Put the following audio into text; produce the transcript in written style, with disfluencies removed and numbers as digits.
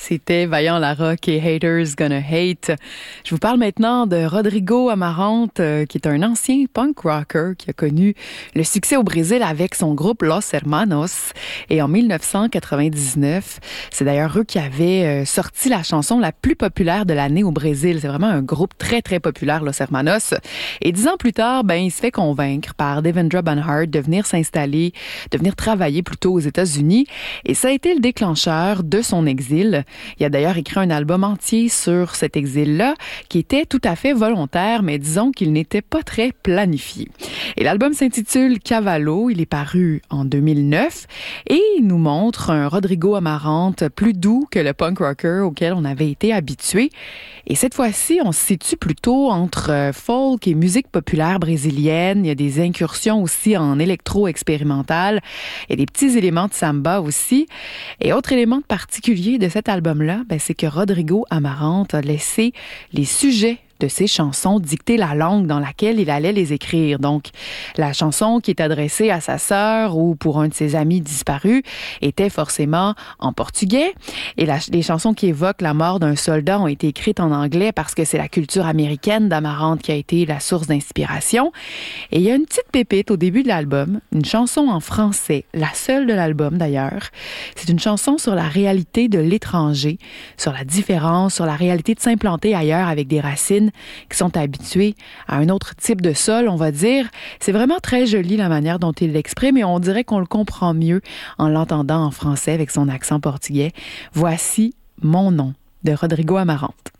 C'était Vaillant Larocque et Haters Gonna Hate. Je vous parle maintenant de Rodrigo Amarante, qui est un ancien punk rocker qui a connu le succès au Brésil avec son groupe Los Hermanos. Et en 1999, c'est d'ailleurs eux qui avaient sorti la chanson la plus populaire de l'année au Brésil. C'est vraiment un groupe très, très populaire, Los Hermanos. Et 10 ans plus tard, il se fait convaincre par Devendra Banhart de venir s'installer, de venir travailler plutôt aux États-Unis. Et ça a été le déclencheur de son exil. Il a d'ailleurs écrit un album entier sur cet exil-là, qui était tout à fait volontaire, mais disons qu'il n'était pas très planifié. Et l'album s'intitule Cavallo, il est paru en 2009, et il nous montre un Rodrigo Amarante plus doux que le punk rocker auquel on avait été habitué. Et cette fois-ci, on se situe plutôt entre folk et musique populaire brésilienne. Il y a des incursions aussi en électro-expérimental. Il y a des petits éléments de samba aussi. Et autre élément particulier de cet album-là, c'est que Rodrigo Amarante a laissé les sujets de ses chansons dicter la langue dans laquelle il allait les écrire. Donc, la chanson qui est adressée à sa sœur ou pour un de ses amis disparus était forcément en portugais. Et les chansons qui évoquent la mort d'un soldat ont été écrites en anglais parce que c'est la culture américaine d'Amarante qui a été la source d'inspiration. Et il y a une petite pépite au début de l'album, une chanson en français, la seule de l'album d'ailleurs. C'est une chanson sur la réalité de l'étranger, sur la différence, sur la réalité de s'implanter ailleurs avec des racines qui sont habitués à un autre type de sol, on va dire. C'est vraiment très joli la manière dont il l'exprime et on dirait qu'on le comprend mieux en l'entendant en français avec son accent portugais. Voici Mon nom de Rodrigo Amarante.